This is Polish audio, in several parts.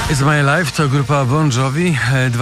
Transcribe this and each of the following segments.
It's My Life to grupa Bon Jovi.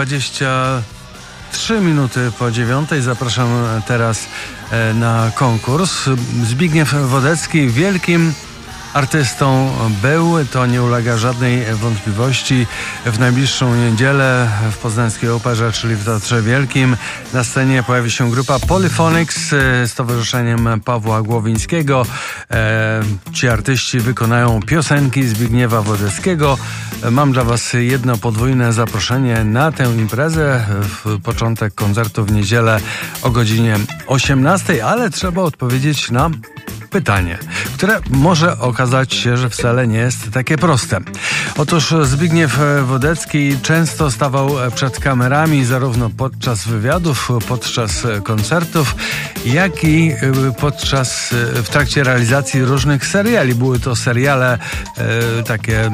23 minuty po 9:00. Zapraszam teraz na konkurs. Zbigniew Wodecki wielkim artystą był, to nie ulega żadnej wątpliwości. W najbliższą niedzielę w Poznańskiej Operze, czyli w Teatrze Wielkim, na scenie pojawi się grupa Polyphonics z towarzyszeniem Pawła Głowińskiego. Ci artyści wykonają piosenki Zbigniewa Wodeckiego. Mam dla Was jedno podwójne zaproszenie na tę imprezę. W początek koncertu w niedzielę o godzinie 18:00, ale trzeba odpowiedzieć na pytanie, które może okazać się, że wcale nie jest takie proste. Otóż Zbigniew Wodecki często stawał przed kamerami zarówno podczas wywiadów, podczas koncertów, jak i w trakcie realizacji różnych seriali. Były to seriale takie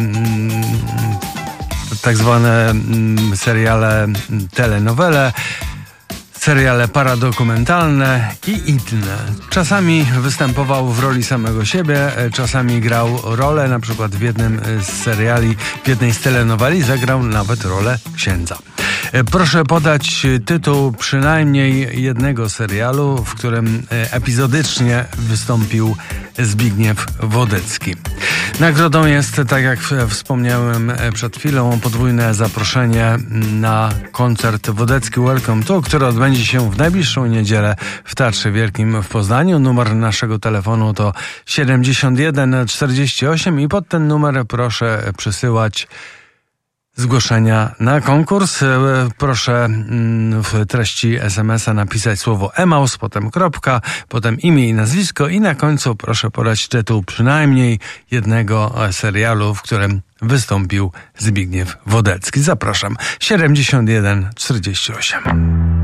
tak zwane seriale telenowele, seriale paradokumentalne i inne. Czasami występował w roli samego siebie, czasami grał rolę, na przykład w jednym z seriali, w jednej z telenoweli zagrał nawet rolę księdza. Proszę podać tytuł przynajmniej jednego serialu, w którym epizodycznie wystąpił Zbigniew Wodecki. Nagrodą jest, tak jak wspomniałem przed chwilą, podwójne zaproszenie na koncert Wodecki Welcome To, który odbędzie się w najbliższą niedzielę w Teatrze Wielkim w Poznaniu. Numer naszego telefonu to 71 48 i pod ten numer proszę przysyłać zgłoszenia na konkurs. Proszę w treści SMS-a napisać słowo Emaus, potem kropka, potem imię i nazwisko i na końcu proszę podać tytuł przynajmniej jednego serialu, w którym wystąpił Zbigniew Wodecki. Zapraszam. 71 48.